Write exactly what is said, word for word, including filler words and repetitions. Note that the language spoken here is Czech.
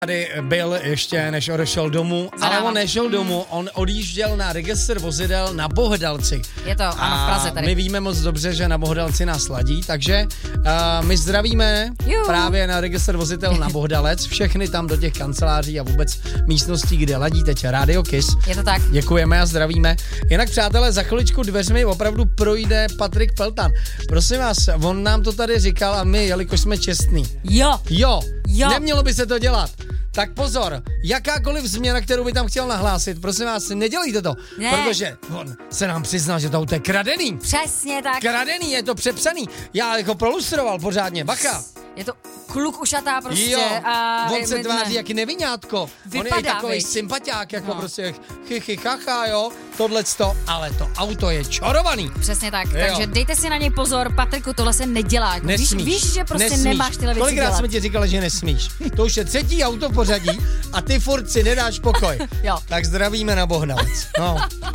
Tady byl ještě, než odešel domů, ale on nešel domů, on odjížděl na registr vozidel na Bohdalci. Je to, ano, v Praze tady. My víme moc dobře, že na Bohdalci nás ladí, takže uh, my zdravíme Juhu. právě na registr vozidel na Bohdalec, všechny tam do těch kanceláří a vůbec místností, kde ladí teď Radio Kiss. Je to tak. Děkujeme a zdravíme. Jinak, přátelé, za chviličku dveřmi opravdu projde Patrik Peltan. Prosím vás, on nám to tady říkal a my, jelikož jsme čestní. Jo. Jo. Jo. Nemělo by se to dělat. Tak pozor, jakákoliv změna, kterou by tam chtěl nahlásit, prosím vás, nedělejte to, ne. protože on se nám přiznal, že to auto je kradený. Přesně tak. Kradený, je to přepsaný. Já jako prolustroval pořádně, bacha. Je to kluk ušatá prostě. Jo, a on se my, tváří ne. jak neviňátko. Vypadá, on je takový viď? sympatiák, jako no. prostě chy, chacha, jo, tohleto, ale to auto je čarovaný. Přesně tak, jo. takže dejte si na něj pozor, Patriku, tohle se nedělá. Jako víš, víš, že prostě nesmíš. nemáš tyhle věci Kolikrát dělat. jsme ti říkali, že nesmíš. To už je třetí auto v pořadí a ty furt si nedáš pokoj. Jo. Tak zdravíme na Bohdalec. No.